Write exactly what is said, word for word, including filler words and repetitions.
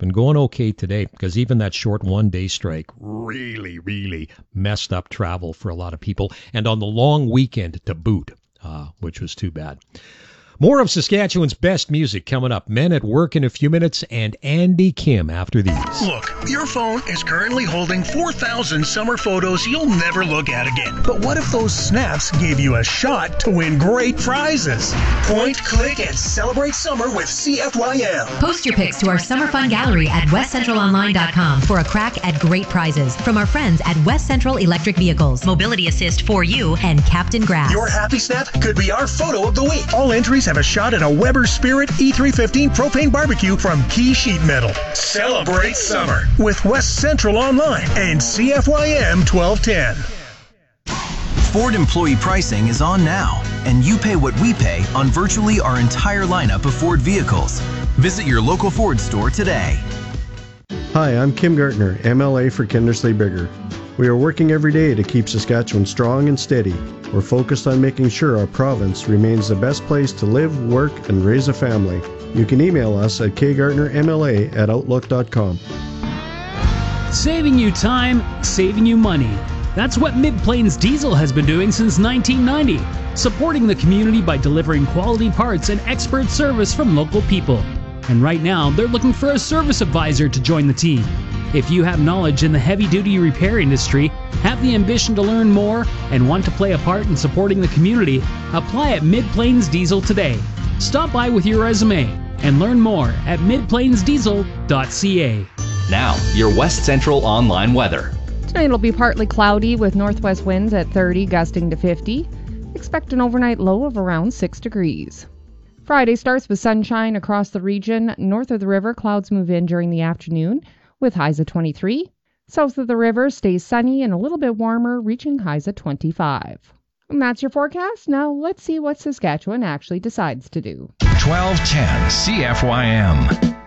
been going okay today because even that short one-day strike really, really messed up travel for a lot of people, and on the long weekend to boot, uh, which was too bad. More of Saskatchewan's best music coming up. Men at Work in a few minutes, and Andy Kim after these. Look, your phone is currently holding four thousand summer photos you'll never look at again. But what if those snaps gave you a shot to win great prizes? Point, click, and celebrate summer with C F Y M. Post your pics to our Summer Fun Gallery at west central online dot com for a crack at great prizes from our friends at West Central Electric Vehicles, Mobility Assist for You, and Captain Grass. Your happy snap could be our photo of the week. All entries have a shot at a Weber Spirit E three fifteen propane barbecue from Key Sheet Metal. Celebrate summer with West Central Online and C F Y M twelve ten. Ford employee pricing is on now, and you pay what we pay on virtually our entire lineup of Ford vehicles. Visit your local Ford store today. Hi, I'm Kim Gartner, M L A for Kindersley Bigger. We are working every day to keep Saskatchewan strong and steady. We're focused on making sure our province remains the best place to live, work, and raise a family. You can email us at k gartner m l a at outlook dot com. Saving you time, saving you money. That's what Mid-Plains Diesel has been doing since nineteen ninety, supporting the community by delivering quality parts and expert service from local people. And right now, they're looking for a service advisor to join the team. If you have knowledge in the heavy-duty repair industry, have the ambition to learn more, and want to play a part in supporting the community, apply at Mid-Plains Diesel today. Stop by with your resume and learn more at mid plains diesel dot c a. Now, your West Central online weather. Tonight it'll be partly cloudy with northwest winds at thirty, gusting to fifty. Expect an overnight low of around six degrees. Friday starts with sunshine across the region. North of the river, clouds move in during the afternoon with highs of twenty-three. South of the river stays sunny and a little bit warmer, reaching highs of twenty-five. And that's your forecast. Now let's see what Saskatchewan actually decides to do. twelve ten C F Y M.